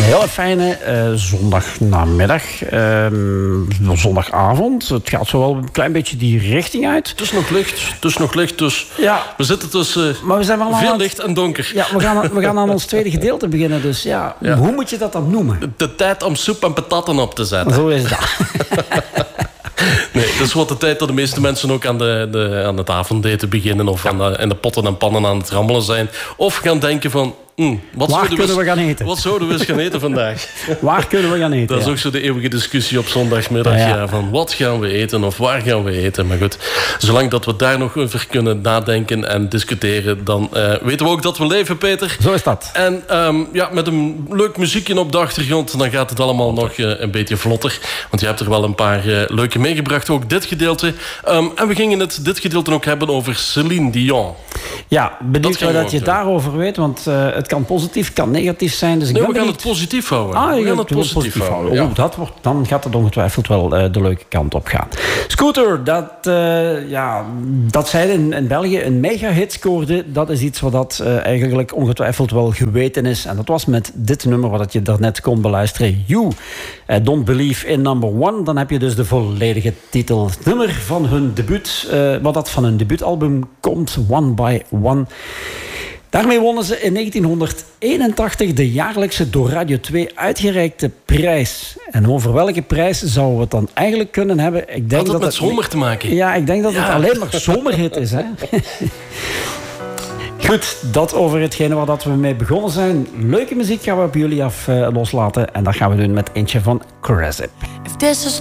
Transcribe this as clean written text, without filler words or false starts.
Een hele fijne zondagnamiddag, zondagavond. Het gaat zo wel een klein beetje die richting uit. Het is nog licht, dus ja. We zitten tussen veel licht en donker. Ja, we gaan aan ons tweede gedeelte beginnen, dus ja. Hoe moet je dat dan noemen? De tijd om soep en patatten op te zetten. Zo is dat. Nee, dat is wat de tijd dat de meeste mensen ook aan het avondeten beginnen... of in de potten en pannen aan het rammelen zijn. Of gaan denken van... Waar kunnen we gaan eten? Wat zouden we eens gaan eten vandaag? Waar kunnen we gaan eten? Dat is ook zo de eeuwige discussie op zondagmiddag. Ja, van wat gaan we eten of waar gaan we eten? Maar goed, zolang dat we daar nog over kunnen nadenken en discussiëren... dan weten we ook dat we leven, Peter. Zo is dat. En met een leuk muziekje op de achtergrond... dan gaat het allemaal nog een beetje vlotter. Want je hebt er wel een paar leuke meegebracht. Ook dit gedeelte. En we gingen dit gedeelte ook hebben over Céline Dion. Ja, benieuwd dat je daarover weet. Want het kan positief, kan negatief zijn. Dus we gaan het positief houden. We gaan het positief houden. Ja. Dan gaat het ongetwijfeld wel de leuke kant op gaan. Scooter, dat zij in België een mega-hit scoorde. Dat is iets wat eigenlijk ongetwijfeld wel geweten is. En dat was met dit nummer wat je daarnet kon beluisteren. You Don't Believe in Number One. Dan heb je dus de volledige titel. Het nummer van hun debuut, wat dat van hun debuutalbum komt, One by One. Daarmee wonnen ze in 1981 de jaarlijkse door Radio 2 uitgereikte prijs. En over welke prijs zouden we het dan eigenlijk kunnen hebben? Ik denk Had het met zomer te maken? Ja, ik denk dat het alleen maar zomerhit is. Hè? Goed, dat over hetgene waar we mee begonnen zijn. Leuke muziek gaan we op jullie af loslaten. En dat gaan we doen met eentje van Cresip. If this is